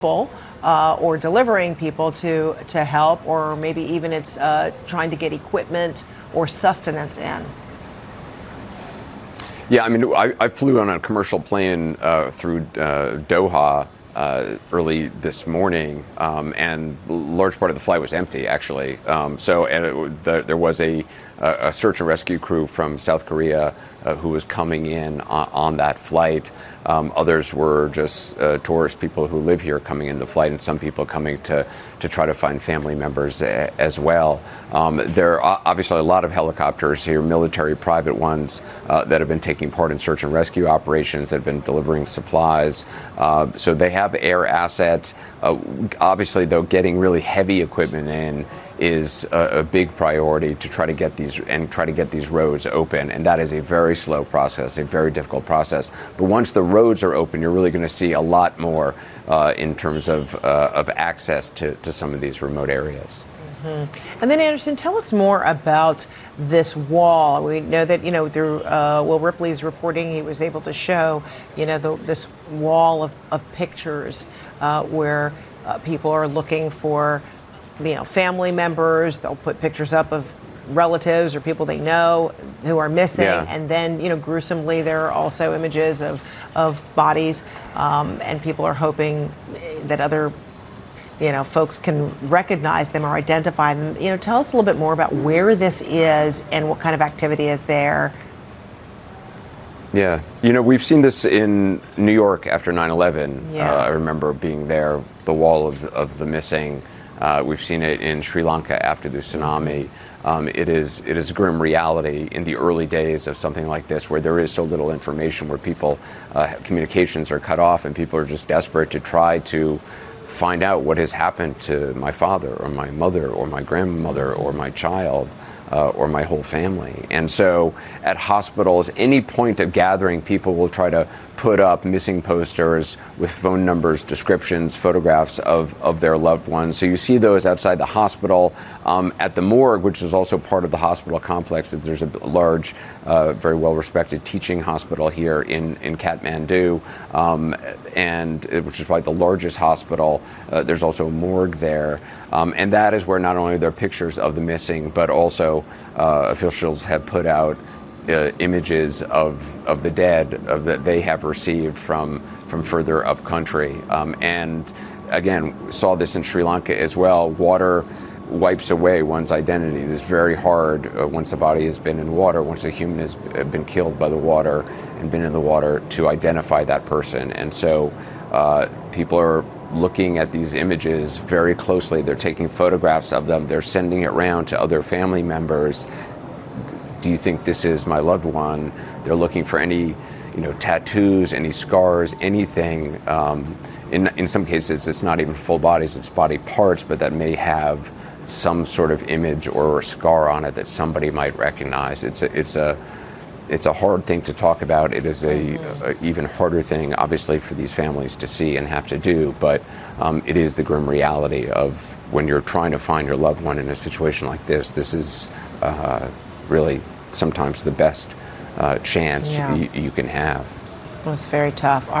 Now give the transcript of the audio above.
or delivering people to help, or maybe even it's trying to get equipment or sustenance in. Yeah, I mean, I flew on a commercial plane through Doha early this morning, and a large part of the flight was empty, actually. There was a search and rescue crew from South Korea who was coming in on that flight. Others were just tourist people who live here coming in the flight, and some people coming to try to find family members as well. There are obviously a lot of helicopters here, military private ones, that have been taking part in search and rescue operations, that have been delivering supplies. So they have air assets. Obviously, though, getting really heavy equipment in is a big priority to try to get these roads open, and that is a very slow process, a very difficult process. But once the roads are open, you're really going to see a lot more in terms of access to some of these remote areas. Mm-hmm. And then, Anderson, tell us more about this wall. We know that, through Will Ripley's reporting, he was able to show, this wall of pictures where people are looking for, family members. They'll put pictures up of relatives or people they know who are missing. Yeah. And then, gruesomely, there are also images of bodies, and people are hoping that other folks can recognize them or identify them. Tell us a little bit more about where this is and what kind of activity is there. Yeah. We've seen this in New York after 9/11. Yeah. I remember being there, the wall of the missing. We've seen it in Sri Lanka after the tsunami. It is a grim reality in the early days of something like this, where there is so little information, where people, communications are cut off, and people are just desperate to try to find out what has happened to my father or my mother or my grandmother or my child or my whole family. And so at hospitals, any point of gathering, people will try to put up missing posters with phone numbers, descriptions, photographs of their loved ones. So you see those outside the hospital. At the morgue, which is also part of the hospital complex, that there's a large, very well-respected teaching hospital here in Kathmandu, and which is probably the largest hospital. There's also a morgue there. And that is where not only there are pictures of the missing, but also officials have put out images of the dead that they have received from further up country. And again, saw this in Sri Lanka as well. Water wipes away one's identity. It is very hard once a body has been in water, once a human has been killed by the water and been in the water, to identify that person. And so people are looking at these images very closely. They're taking photographs of them. They're sending it around to other family members. Do you think this is my loved one? They're looking for any, tattoos, any scars, anything. In some cases, it's not even full bodies, it's body parts, but that may have some sort of image or scar on it that somebody might recognize. It's a hard thing to talk about. It is a even harder thing, obviously, for these families to see and have to do. But it is the grim reality of when you're trying to find your loved one in a situation like this. This is really sometimes the best chance you can have. It was very tough.